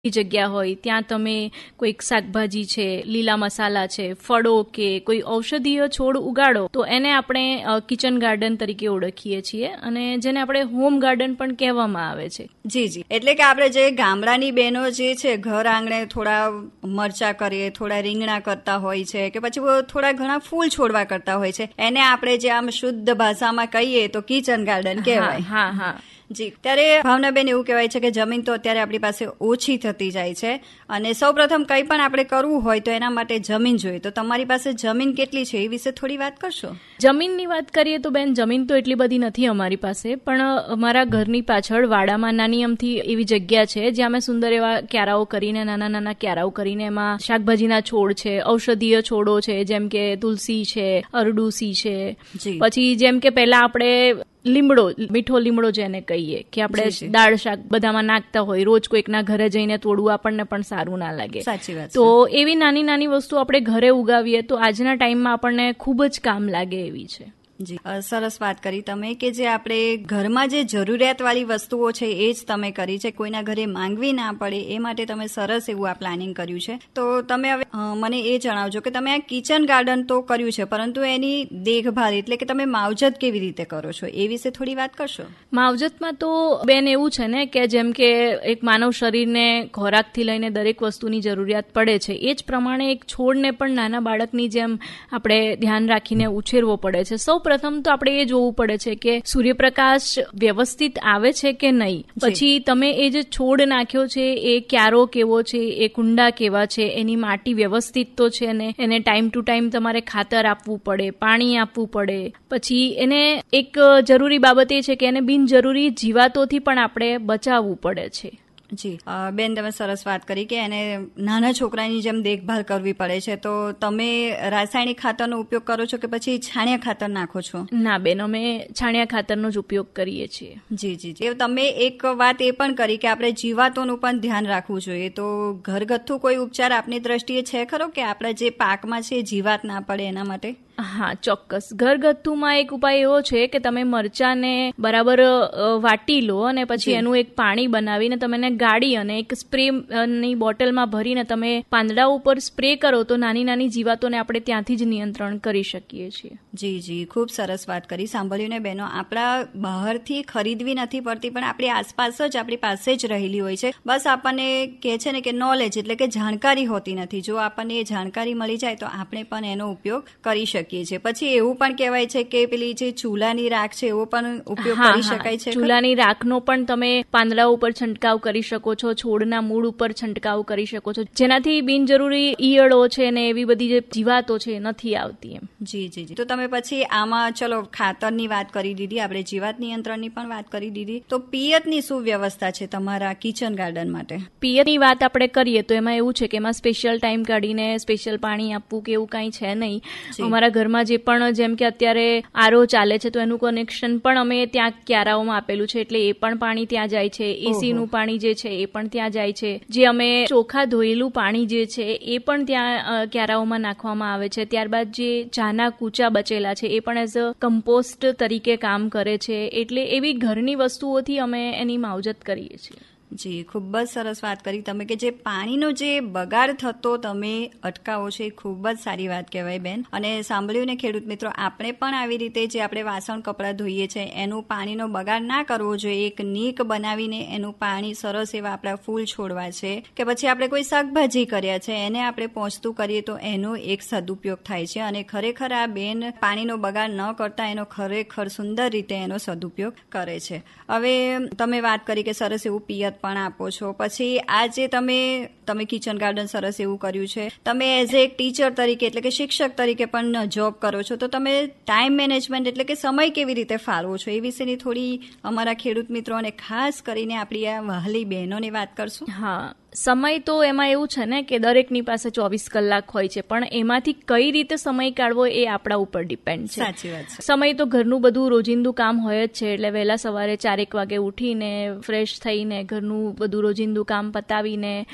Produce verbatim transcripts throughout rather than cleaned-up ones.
જગ્યા હોય ત્યાં તમે કોઈક શાકભાજી છે, લીલા મસાલા છે, ફળો કે કોઈ ઔષધીય છોડ ઉગાડો તો એને આપણે કિચન ગાર્ડન તરીકે ઓળખીએ છીએ અને જેને આપણે હોમ ગાર્ડન પણ કહેવામાં આવે છે. જી જી એટલે કે આપણે જે ગામડાની બહેનો જે છે ઘર આંગણે થોડા મરચા કરીએ, થોડા રીંગણા કરતા હોય છે કે પછી થોડા ઘણા ફૂલ છોડવા કરતા હોય છે, એને આપણે જે આમ શુદ્ધ ભાષામાં કહીએ તો કિચન ગાર્ડન કહેવાય. હા હા જી. ત્યારે ભાવનાબેન એવું કહેવાય છે કે જમીન તો અત્યારે આપણી પાસે ઓછી થતી જાય છે અને સૌ પ્રથમ કંઈ પણ આપણે કરવું હોય તો એના માટે જમીન જોઈએ. તો તમારી પાસે જમીન કેટલી છે એ વિશે થોડી વાત કરશો? જમીનની વાત કરીએ તો બેન જમીન તો એટલી બધી નથી અમારી પાસે, પણ અમારા ઘરની પાછળ વાડામાં નાની અમથી એવી જગ્યા છે જ્યાં અમે સુંદર એવા ક્યારાઓ કરીને નાના નાના ક્યારાઓ કરીને એમાં શાકભાજીના છોડ છે, ઔષધીય છોડો છે, જેમ કે તુલસી છે, અરડુસી છે, પછી જેમ કે પહેલા આપણે લીમડો, મીઠો લીમડો જેને કહીએ કે આપણે દાળ શાક બધામાં નાખતા હોય, રોજ કોઈકના ઘરે જઈને તોડવું આપણને પણ સારું ના લાગે. સાચી વાત. તો એવી નાની નાની વસ્તુ આપણે ઘરે ઉગાવીએ તો આજના ટાઈમમાં આપણને ખૂબ જ કામ લાગે એવી છે. જી, સરસ વાત કરી તમે કે જે આપણે ઘરમાં જે જરૂરિયાત વાળી વસ્તુઓ છે એ જ તમે કરી છે, કોઈના ઘરે માંગવી ના પડે એ માટે તમે સરસ એવું આ પ્લાનિંગ કર્યું છે. તો તમે હવે મને એ જણાવજો કે તમે આ કિચન ગાર્ડન તો કર્યું છે, પરંતુ એની દેખભાળ એટલે કે તમે માવજત કેવી રીતે કરો છો એ વિશે થોડી વાત કરશો? માવજતમાં તો બેન એવું છે ને કે જેમ કે એક માનવ શરીરને ખોરાકથી લઈને દરેક વસ્તુની જરૂરિયાત પડે છે એ જ પ્રમાણે એક છોડને પણ નાના બાળકની જેમ આપણે ધ્યાન રાખીને ઉછેરવો પડે છે. સૌ પ્રથમ તો આપણે એ જોવું પડે છે કે સૂર્યપ્રકાશ વ્યવસ્થિત આવે છે કે નહીં, પછી તમે એ જે છોડ નાખ્યો છે એ ક્યારો કેવો છે, એ કુંડા કેવા છે, એની માટી વ્યવસ્થિત તો છે ને, એને ટાઈમ ટુ ટાઈમ તમારે ખાતર આપવું પડે, પાણી આપવું પડે. પછી એને એક જરૂરી બાબત એ છે કે એને બિનજરૂરી જીવાતોથી પણ આપણે બચાવવું પડે છે. જી બેન, તમે સરસ વાત કરી કે એને નાના છોકરાની જેમ દેખભાળ કરવી પડે છે. તો તમે રાસાયણિક ખાતરનો ઉપયોગ કરો છો કે પછી છાણિયા ખાતર નાખો છો? ના બેન, અમે છાણિયા ખાતરનો જ ઉપયોગ કરીએ છીએ. જી જી જી. તમે એક વાત એ પણ કરી કે આપણે જીવાતોનું પણ ધ્યાન રાખવું જોઈએ. તો ઘરગથ્થુ કોઈ ઉપચાર આપની દ્રષ્ટિએ છે ખરો કે આપણા જે પાકમાં છે જીવાત ના પડે એના માટે? હા, ચોક્કસ. ઘરગથ્થુમાં એક ઉપાય એવો છે કે તમે મરચાને બરાબર વાટી લો અને પછી એનું એક પાણી બનાવીને તમે એને ગાળી અને એક સ્પ્રે ની બોટલમાં ભરીને તમે પાંદડા ઉપર સ્પ્રે કરો તો નાની નાની જીવાતોને આપણે ત્યાંથી જ નિયંત્રણ કરી શકીએ છીએ. જી જી, ખૂબ સરસ વાત કરી. સાંભળ્યું ને બહેનો, આપણા બહારથી ખરીદવી નથી પડતી પણ આપણી આસપાસ જ આપણી પાસે જ રહેલી હોય છે. બસ આપણને કહે છે ને કે નોલેજ એટલે કે જાણકારી હોતી નથી. જો આપણને એ જાણકારી મળી જાય તો આપણે પણ એનો ઉપયોગ કરી શકીએ. પછી એવું પણ કહેવાય છે કે પેલી જે ચૂલાની રાખ છે એવો પણ ઉપયોગ કરી શકાય છે. ચૂલાની રાખનો પણ તમે પાંદડા ઉપર છંટકાવ કરી શકો છો, છોડના મૂળ ઉપર છંટકાવ કરી શકો છો, જેનાથી બિનજરૂરી ઈયળો છે ને એવી બધી જે જીવાતો છે નથી આવતી એમ. જી જી જી. તો તમે પછી આમાં ચલો ખાતરની વાત કરી દીધી, આપણે જીવાત નિયંત્રણની પણ વાત કરી દીધી, તો પિયતની શું વ્યવસ્થા છે તમારા કિચન ગાર્ડન માટે? પિયતની વાત આપણે કરીએ તો એમાં એવું છે કે એમાં સ્પેશિયલ ટાઈમ કાઢીને સ્પેશિયલ પાણી આપવું કે એવું કાંઈ છે નહીં. અમારા ઘરમાં જે પણ જેમ કે અત્યારે આરો ચાલે છે તો એનું કનેક્શન પણ અમે ત્યાં ક્યારાઓમાં આપેલું છે, એટલે એ પણ પાણી ત્યાં જાય છે. એસી નું પાણી જે છે એ પણ ત્યાં જાય છે. જે અમે ચોખા ધોયેલું પાણી જે છે એ પણ ત્યાં ક્યારાઓમાં નાખવામાં આવે છે. ત્યારબાદ જે ચાના કૂચા બચેલા છે એ પણ એઝ અ કમ્પોસ્ટ તરીકે કામ કરે છે. એટલે એવી ઘરની વસ્તુઓથી અમે એની માવજત કરીએ છીએ. જી, ખૂબ જ સરસ વાત કરી તમે કે જે પાણીનો જે બગાડ થતો તમે અટકાવો છો એ ખૂબ જ સારી વાત કહેવાય બેન. અને સાંભળ્યું ને ખેડૂત મિત્રો, આપણે પણ આવી રીતે જે આપણે વાસણ કપડાં ધોઈએ છીએ એનું પાણીનો બગાડ ના કરવો જોઈએ. એક નીક બનાવીને એનું પાણી સરસ એવા આપણા ફૂલ છોડવા છે કે પછી આપણે કોઈ શાકભાજી કર્યા છે એને આપણે પહોંચતું કરીએ તો એનો એક સદુપયોગ થાય છે. અને ખરેખર આ બેન પાણીનો બગાડ ન કરતા એનો ખરેખર સુંદર રીતે એનો સદુપયોગ કરે છે. હવે તમે વાત કરી કે સરસ એવું પિયત પણ આપો છો. પછી આ જે તમે તમે કિચન ગાર્ડન સરસ એવું કર્યું છે, તમે એઝ એક ટીચર તરીકે એટલે કે શિક્ષક તરીકે પણ જોબ કરો છો, તો તમે ટાઈમ મેનેજમેન્ટ એટલે કે સમય કેવી રીતે ફાળવો છો એ વિશેની થોડી અમારા ખેડૂત મિત્રો અને ખાસ કરીને આપણી આ વહાલી બહેનોની વાત કરશું? હા, સમય તો એમાં એવું છે ને કે દરેકની પાસે ચોવીસ કલાક હોય છે, પણ એમાંથી કઈ રીતે સમય કાઢવો એ આપણા ઉપર ડિપેન્ડ છે. સાચી વાત છે. સમય તો ઘરનું બધું રોજિંદુ કામ હોય જ છે, એટલે વહેલા સવારે ચારેક વાગે ઉઠીને ફ્રેશ થઈને ઘરનું બધું રોજિંદુ કામ પતાવીને એમના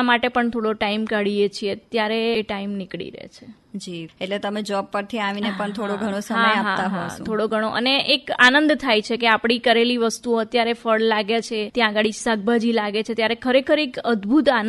માટે પણ થોડો ટાઈમ કાઢીએ છીએ ત્યારે એ ટાઈમ નીકળી રહે છે. જી, એટલે તમે જોબ પરથી આવીને પણ થોડો ઘણો સમય આપતા હશો. થોડો ઘણો, અને એક આનંદ થાય છે કે આપણી કરેલી વસ્તુઓ અત્યારે ફળ લાગે છે, ત્યાં આગળ શાકભાજી લાગે છે, ત્યારે ખરેખર એક અદ્ભુત આનંદ